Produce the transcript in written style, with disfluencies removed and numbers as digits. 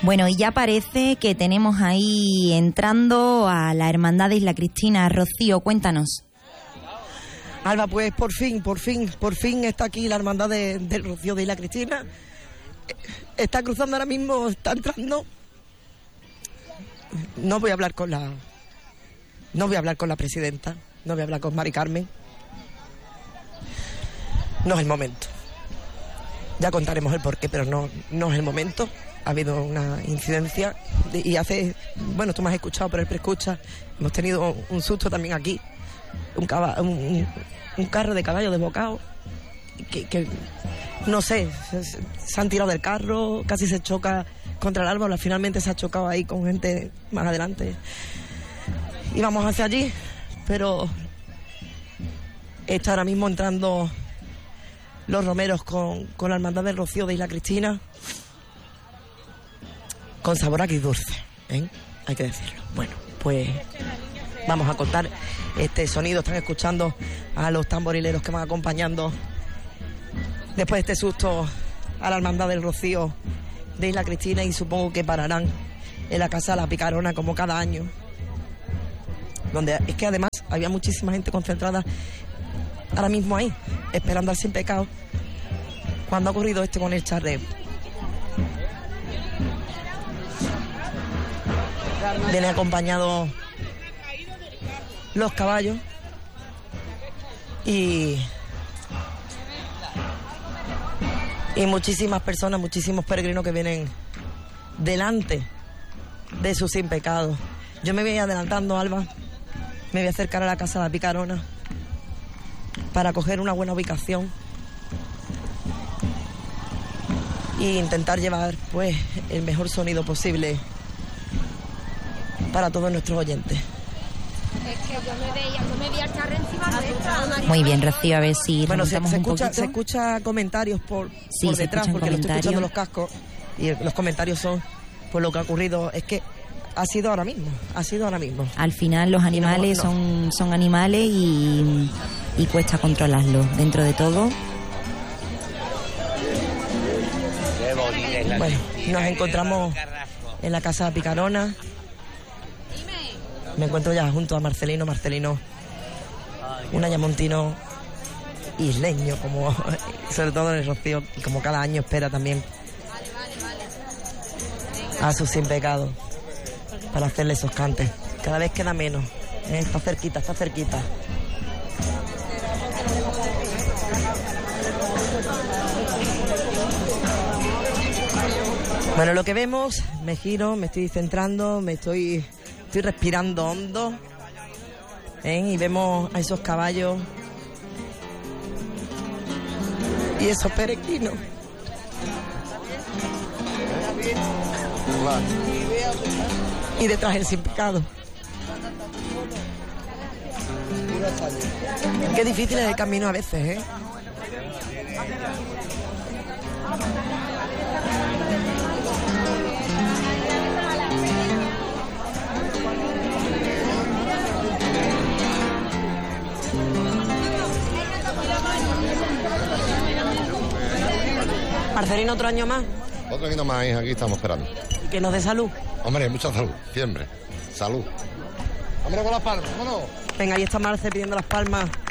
Bueno, y ya parece que tenemos ahí entrando a la Hermandad de Isla Cristina. Rocío, cuéntanos. Alba, pues por fin está aquí la Hermandad del Rocío de Isla Cristina. Está cruzando ahora mismo, está entrando. No voy a hablar con la presidenta, no voy a hablar con Mari Carmen. No es el momento. Ya contaremos el porqué, pero no es el momento. Ha habido una incidencia y tú me has escuchado por el preescucha, hemos tenido un susto también aquí. Un carro de caballo desbocado que no sé, se han tirado del carro, casi se choca contra el árbol, finalmente se ha chocado ahí con gente más adelante. Íbamos hacia allí, pero está ahora mismo entrando los romeros con la Hermandad del Rocío de Isla Cristina, con sabor a dulce, ¿eh? Hay que decirlo. Bueno, pues vamos a contar este sonido. Están escuchando a los tamborileros que van acompañando después de este susto a la Hermandad del Rocío de Isla Cristina, y supongo que pararán en la Casa de la Picarona como cada año, donde es que además había muchísima gente concentrada ahora mismo ahí, esperando al Sin Pecado, cuando ha ocurrido esto con el charreo. Vienen acompañados los caballos y muchísimas personas, muchísimos peregrinos que vienen delante de su Sin Pecado. Yo me voy adelantando, Alba, me voy a acercar a la Casa de la Picarona para coger una buena ubicación e intentar llevar pues el mejor sonido posible para todos nuestros oyentes. Es que yo me veía estar encima de esta. Muy bien, Rocío, a ver si se escucha comentarios por detrás, porque lo estoy escuchando los cascos, y los comentarios son pues lo que ha ocurrido. Es que ha sido ahora mismo. Al final los animales son animales y cuesta controlarlos dentro de todo. Bueno, nos encontramos en la Casa de la Picarona. Me encuentro ya junto a Marcelino, un ayamontino isleño, como sobre todo en el Rocío, y como cada año espera también a su Sin Pecado para hacerle esos cantes. Cada vez queda menos, está cerquita. Bueno, lo que vemos, me giro, me estoy centrando, estoy respirando hondo, y vemos a esos caballos y esos peregrinos. Y detrás el Sin Pecado. Qué difícil es el camino a veces, Marcelino, ¿otro año más? Otro año más, hija, aquí estamos esperando. ¿Y que nos dé salud? Hombre, mucha salud, siempre. Salud. Vámonos con las palmas, vámonos. Venga, ahí está Marce pidiendo las palmas